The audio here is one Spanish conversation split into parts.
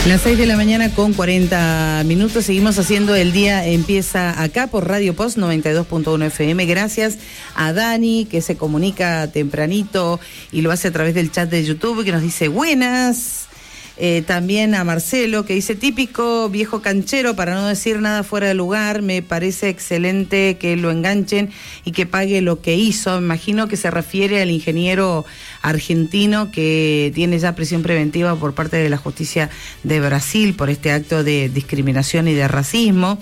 Las 6 de la mañana con 40 minutos. Seguimos haciendo El Día Empieza Acá por Radio Post 92.1 FM. Gracias a Dani, que se comunica tempranito y lo hace a través del chat de YouTube, que nos dice buenas. También a Marcelo, que dice típico viejo canchero, para no decir nada fuera de lugar. Me parece excelente que lo enganchen y que pague lo que hizo. Me imagino que se refiere al ingeniero argentino que tiene ya prisión preventiva por parte de la justicia de Brasil por este acto de discriminación y de racismo.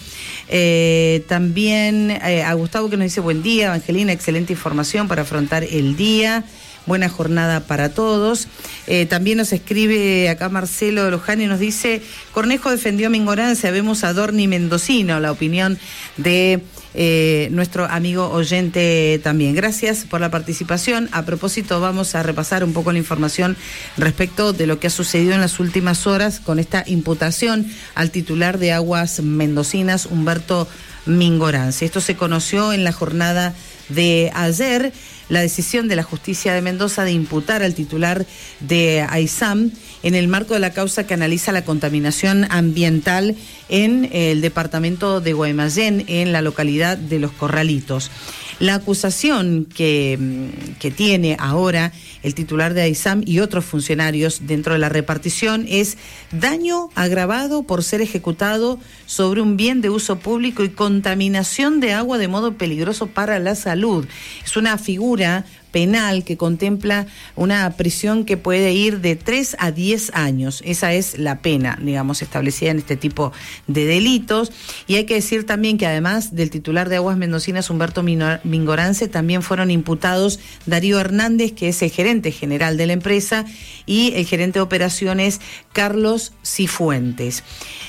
También a Gustavo, que nos dice buen día, Evangelina, excelente información para afrontar el día. Buena jornada para todos. También nos escribe acá Marcelo de Luján y nos dice: Cornejo defendió mi ignorancia, vemos a Dorni Mendocino, la opinión de nuestro amigo oyente también. Gracias por la participación. A propósito, vamos a repasar un poco la información respecto de lo que ha sucedido en las últimas horas con esta imputación al titular de Aguas Mendocinas, Humberto Mingorance. Esto se conoció en la jornada de ayer. La decisión de la justicia de Mendoza de imputar al titular de AISAM en el marco de la causa que analiza la contaminación ambiental en el departamento de Guaymallén, en la localidad de Los Corralitos. La acusación que tiene ahora el titular de AISAM y otros funcionarios dentro de la repartición es daño agravado por ser ejecutado sobre un bien de uso público y contaminación de agua de modo peligroso para la salud. Es una figura penal que contempla una prisión que puede ir de 3 a 10 años. Esa es la pena, digamos, establecida en este tipo de delitos. Y hay que decir también que además del titular de Aguas Mendocinas, Humberto Mingorance, también fueron imputados Darío Hernández, que es el gerente general de la empresa, y el gerente de operaciones, Carlos Cifuentes.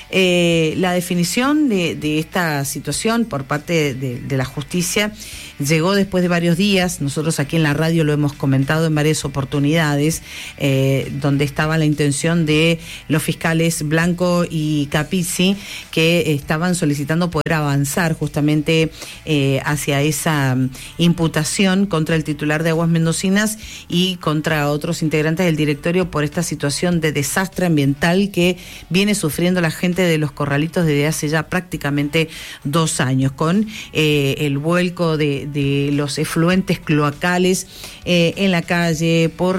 La definición de esta situación por parte de la justicia llegó después de varios días. Nosotros aquí en la radio lo hemos comentado en varias oportunidades, donde estaba la intención de los fiscales Blanco y Capizzi, que estaban solicitando poder avanzar justamente hacia esa imputación contra el titular de Aguas Mendocinas y contra otros integrantes del directorio por esta situación de desastre ambiental que viene sufriendo la gente de Los Corralitos desde hace ya prácticamente 2 años, con el vuelco de los efluentes cloacales en la calle, por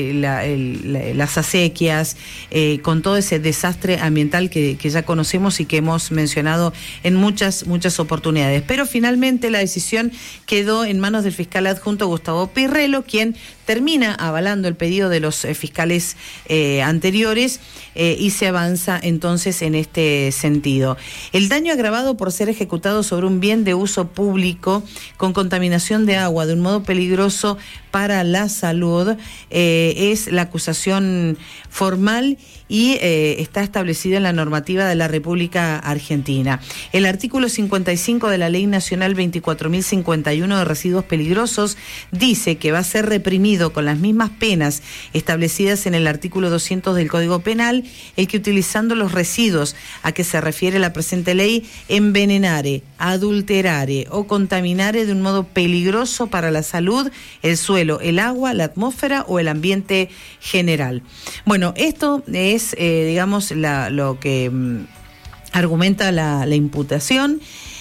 las acequias, con todo ese desastre ambiental que ya conocemos y que hemos mencionado en muchas oportunidades. Pero finalmente la decisión quedó en manos del fiscal adjunto Gustavo Pirrello, quien termina avalando el pedido de los fiscales anteriores y se avanza entonces en este sentido. El daño agravado por ser ejecutado sobre un bien de uso público con contaminación de agua de un modo peligroso para la salud es la acusación formal y está establecida en la normativa de la República Argentina. El artículo 55 de la Ley Nacional 24.051 de Residuos Peligrosos dice que va a ser reprimido con las mismas penas establecidas en el artículo 200 del Código Penal el que, utilizando los residuos a que se refiere la presente ley, envenenare, adulterare o contaminare de un modo peligroso para la salud, el suelo, el agua, la atmósfera o el ambiente general. Bueno, esto es, digamos, lo que argumenta la imputación.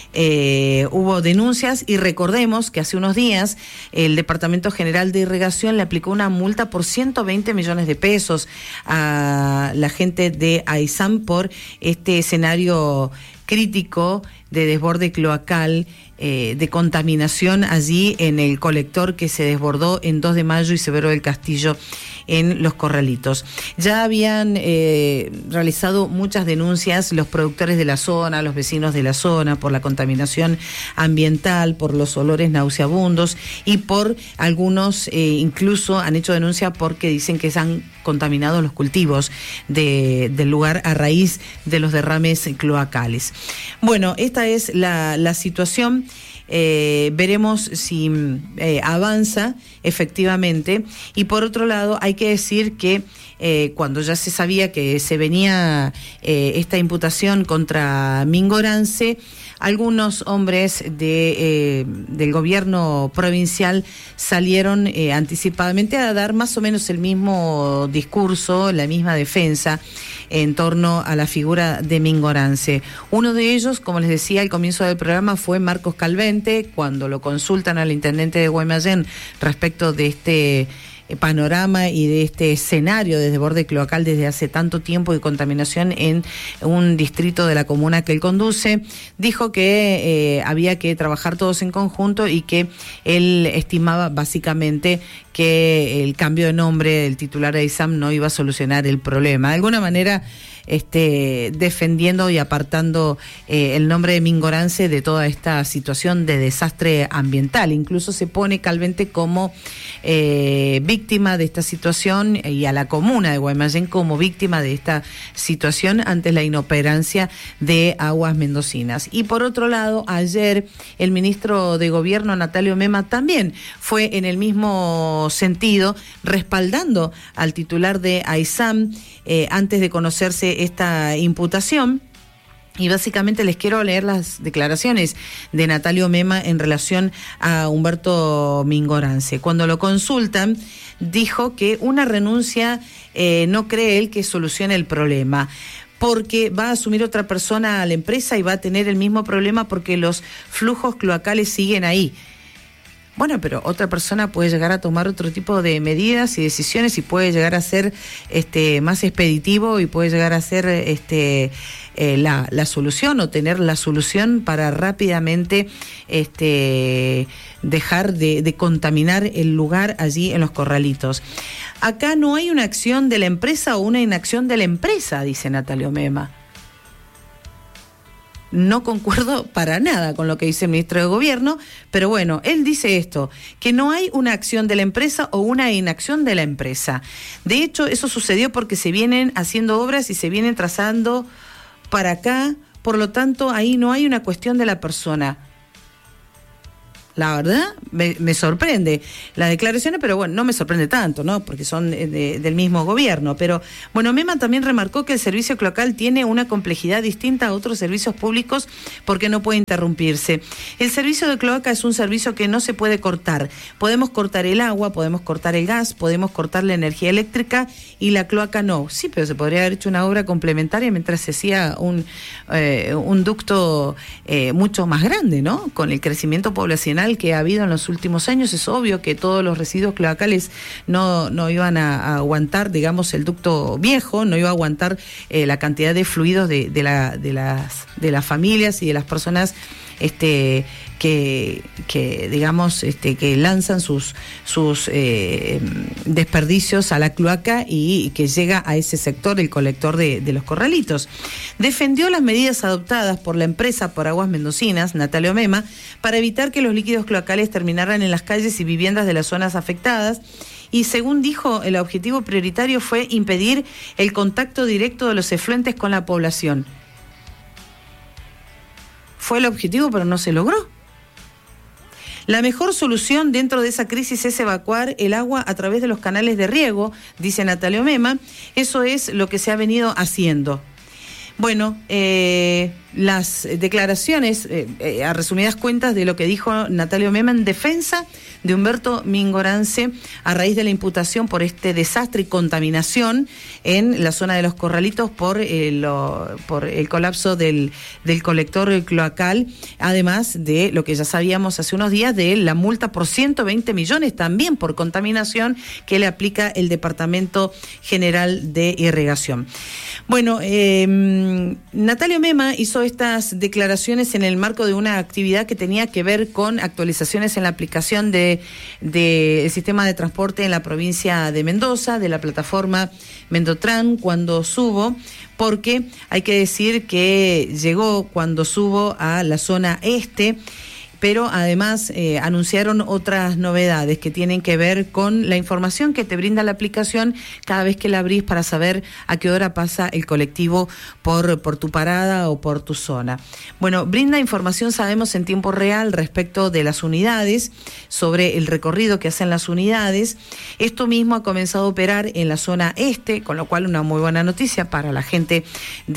Hubo denuncias y recordemos que hace unos días el Departamento General de Irrigación le aplicó una multa por 120 millones de pesos a la gente de AISAM por este escenario crítico de desborde cloacal, de contaminación allí en el colector que se desbordó en 2 de Mayo y Severo del Castillo en Los Corralitos. Ya habían realizado muchas denuncias los productores de la zona, los vecinos de la zona, por la contaminación ambiental, por los olores nauseabundos y por algunos incluso han hecho denuncia porque dicen que se han contaminado los cultivos del lugar a raíz de los derrames cloacales. Bueno, esta es la situación. Veremos si avanza efectivamente. Y por otro lado, hay que decir que cuando ya se sabía que se venía esta imputación contra Mingorance, algunos hombres del gobierno provincial salieron anticipadamente a dar más o menos el mismo discurso, la misma defensa en torno a la figura de Mingorance. Uno de ellos, como les decía al comienzo del programa, fue Marcos Calvente, cuando lo consultan al intendente de Guaymallén respecto de este panorama y de este escenario de desborde cloacal desde hace tanto tiempo y contaminación en un distrito de la comuna que él conduce, dijo que había que trabajar todos en conjunto y que él estimaba básicamente que el cambio de nombre del titular de AISAM no iba a solucionar el problema. De alguna manera defendiendo y apartando el nombre de Mingorance de toda esta situación de desastre ambiental. Incluso se pone Calvente como víctima de esta situación y a la comuna de Guaymallén como víctima de esta situación ante la inoperancia de Aguas Mendocinas. Y por otro lado, ayer el ministro de Gobierno, Natalio Mema, también fue en el mismo sentido, respaldando al titular de AISAM antes de conocerse esta imputación. Y básicamente les quiero leer las declaraciones de Natalio Mema en relación a Humberto Mingorance. Cuando lo consultan, dijo que una renuncia no cree él que solucione el problema, porque va a asumir otra persona a la empresa y va a tener el mismo problema porque los flujos cloacales siguen ahí. Bueno, pero otra persona puede llegar a tomar otro tipo de medidas y decisiones y puede llegar a ser más expeditivo y puede llegar a ser la solución o tener la solución para rápidamente dejar de contaminar el lugar allí en los corralitos. Acá no hay una acción de la empresa o una inacción de la empresa, dice Natalio Mema. No concuerdo para nada con lo que dice el ministro de Gobierno, pero bueno, él dice esto, que no hay una acción de la empresa o una inacción de la empresa. De hecho, eso sucedió porque se vienen haciendo obras y se vienen trazando para acá, por lo tanto, ahí no hay una cuestión de la persona. La verdad, me sorprende las declaraciones, pero bueno, no me sorprende tanto, ¿no? Porque son del mismo gobierno. Pero bueno, Mema también remarcó que el servicio cloacal tiene una complejidad distinta a otros servicios públicos porque no puede interrumpirse. El servicio de cloaca es un servicio que no se puede cortar. Podemos cortar el agua, podemos cortar el gas, podemos cortar la energía eléctrica y la cloaca no. Sí, pero se podría haber hecho una obra complementaria mientras se hacía un ducto mucho más grande, ¿no? Con el crecimiento poblacional que ha habido en los últimos años, es obvio que todos los residuos cloacales no iban a aguantar, digamos, el ducto viejo, no iba a aguantar la cantidad de fluidos de las familias y de las personas que digamos que lanzan sus desperdicios a la cloaca y que llega a ese sector, el colector de los corralitos. Defendió las medidas adoptadas por la empresa por Aguas Mendocinas, Natalio Mema, para evitar que los líquidos cloacales terminaran en las calles y viviendas de las zonas afectadas. Y según dijo, el objetivo prioritario fue impedir el contacto directo de los efluentes con la población. Fue el objetivo, pero no se logró. La mejor solución dentro de esa crisis es evacuar el agua a través de los canales de riego, dice Natalio Mema. Eso es lo que se ha venido haciendo. Bueno, las declaraciones, a resumidas cuentas, de lo que dijo Natalio Mema en defensa de Humberto Mingorance a raíz de la imputación por este desastre y contaminación en la zona de los corralitos por el colapso del colector cloacal, además de lo que ya sabíamos hace unos días de la multa por 120 millones también por contaminación que le aplica el Departamento General de Irrigación. Bueno, Natalio Mema hizo estas declaraciones en el marco de una actividad que tenía que ver con actualizaciones en la aplicación del sistema de transporte en la provincia de Mendoza, de la plataforma Mendotran, cuando subo, porque hay que decir que llegó cuando subo a la zona este, pero además anunciaron otras novedades que tienen que ver con la información que te brinda la aplicación cada vez que la abrís para saber a qué hora pasa el colectivo por tu parada o por tu zona. Bueno, brinda información, sabemos, en tiempo real respecto de las unidades, sobre el recorrido que hacen las unidades. Esto mismo ha comenzado a operar en la zona este, con lo cual una muy buena noticia para la gente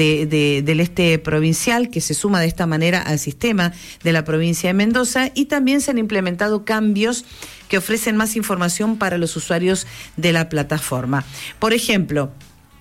del este provincial, que se suma de esta manera al sistema de la provincia de Mendoza, y también se han implementado cambios que ofrecen más información para los usuarios de la plataforma. Por ejemplo,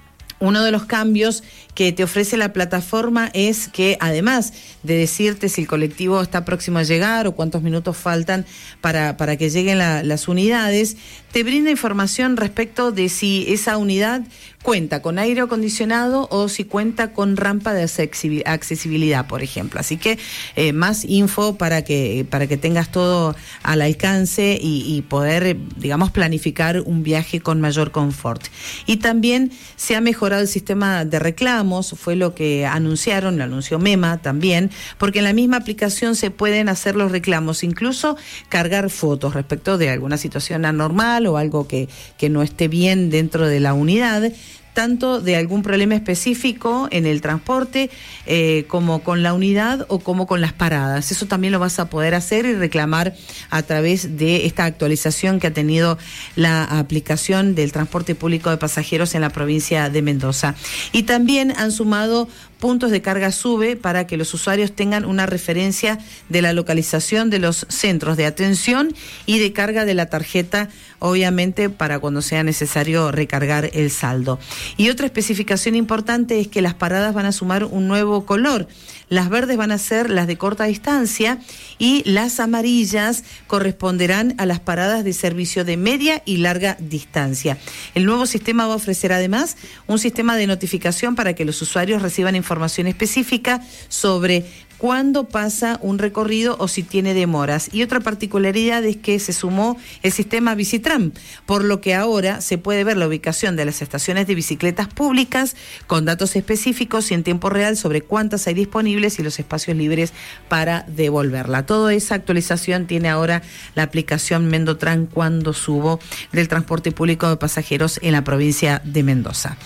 uno de los cambios que te ofrece la plataforma es que, además de decirte si el colectivo está próximo a llegar o cuántos minutos faltan para que lleguen las unidades, te brinda información respecto de si esa unidad cuenta con aire acondicionado o si cuenta con rampa de accesibilidad, por ejemplo. Así que más info para que tengas todo al alcance y poder, digamos, planificar un viaje con mayor confort. Y también se ha mejorado el sistema de reclamos, fue lo que anunciaron, lo anunció MEMA también, porque en la misma aplicación se pueden hacer los reclamos, incluso cargar fotos respecto de alguna situación anormal o algo que no esté bien dentro de la unidad, tanto de algún problema específico en el transporte como con la unidad o como con las paradas. Eso también lo vas a poder hacer y reclamar a través de esta actualización que ha tenido la aplicación del transporte público de pasajeros en la provincia de Mendoza. Y también han sumado puntos de carga SUBE para que los usuarios tengan una referencia de la localización de los centros de atención y de carga de la tarjeta, obviamente para cuando sea necesario recargar el saldo. Y otra especificación importante es que las paradas van a sumar un nuevo color. Las verdes van a ser las de corta distancia y las amarillas corresponderán a las paradas de servicio de media y larga distancia. El nuevo sistema va a ofrecer además un sistema de notificación para que los usuarios reciban información específica sobre cuándo pasa un recorrido o si tiene demoras. Y otra particularidad es que se sumó el sistema Bicitram, por lo que ahora se puede ver la ubicación de las estaciones de bicicletas públicas con datos específicos y en tiempo real sobre cuántas hay disponibles y los espacios libres para devolverla. Toda esa actualización tiene ahora la aplicación Mendotran cuando subo del transporte público de pasajeros en la provincia de Mendoza.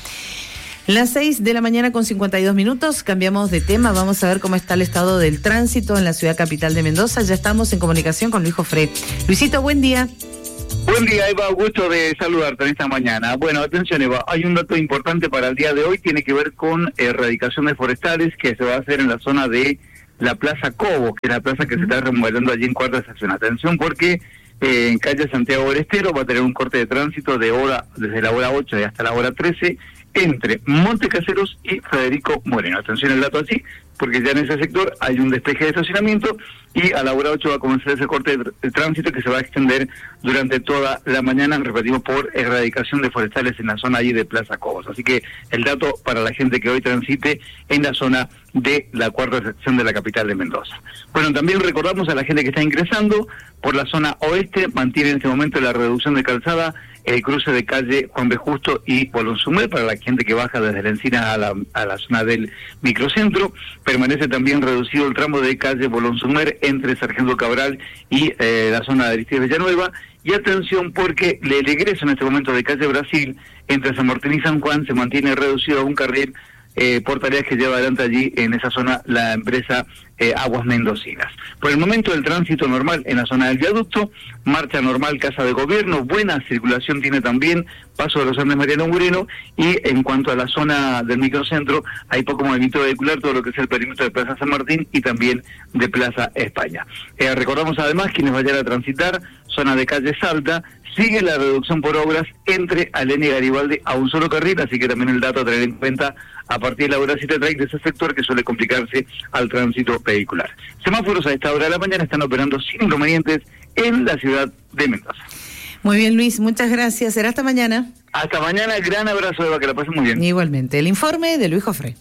Las 6 de la mañana con 52 minutos, cambiamos de tema, vamos a ver cómo está el estado del tránsito en la ciudad capital de Mendoza. Ya estamos en comunicación con Luis Jofré. Luisito, buen día. Buen día, Eva, gusto de saludarte en esta mañana. Bueno, atención, Eva, hay un dato importante para el día de hoy, tiene que ver con erradicaciones forestales que se va a hacer en la zona de la Plaza Cobo, que es la plaza que se está remodelando allí en Cuarta Estación. Atención porque en calle Santiago del Estero va a tener un corte de tránsito desde la hora 8 y hasta la hora 13 entre Montecaseros y Federico Moreno. Atención al dato así, porque ya en ese sector hay un despeje de estacionamiento y a la hora 8 va a comenzar ese corte de tránsito que se va a extender durante toda la mañana, repetimos, por erradicación de forestales en la zona allí de Plaza Cobos. Así que el dato para la gente que hoy transite en la zona de la cuarta sección de la capital de Mendoza. Bueno, también recordamos a la gente que está ingresando por la zona oeste, mantiene en este momento la reducción de calzada, el cruce de calle Juan B. Justo y Bolonzumer para la gente que baja desde la Encina a la zona del microcentro. Permanece también reducido el tramo de calle Bolonzumer entre Sargento Cabral y la zona de Aristides Villanueva. Y atención porque el egreso en este momento de calle Brasil entre San Martín y San Juan se mantiene reducido a un carril por tareas que lleva adelante allí en esa zona la empresa Aguas Mendocinas. Por el momento el tránsito normal en la zona del viaducto, marcha normal Casa de Gobierno, buena circulación tiene también Paso de los Andes Mariano Moreno, y en cuanto a la zona del microcentro hay poco movimiento vehicular, todo lo que es el perímetro de Plaza San Martín y también de Plaza España. Recordamos además quienes vayan a transitar zona de calle Salta, sigue la reducción por obras entre Alenia y Garibaldi a un solo carril, así que también el dato a tener en cuenta a partir de la hora 7:30 de ese sector que suele complicarse al tránsito vehicular. Semáforos a esta hora de la mañana están operando sin inconvenientes en la ciudad de Mendoza. Muy bien, Luis, muchas gracias. Será hasta mañana. Hasta mañana, gran abrazo, Eva, que la pasen muy bien. Igualmente, el informe de Luis Jofré.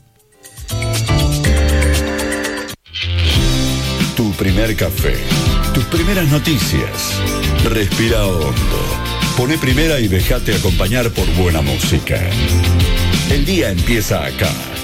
Tu primer café, tus primeras noticias. Respira hondo. Poné primera y déjate acompañar por buena música. El día empieza acá.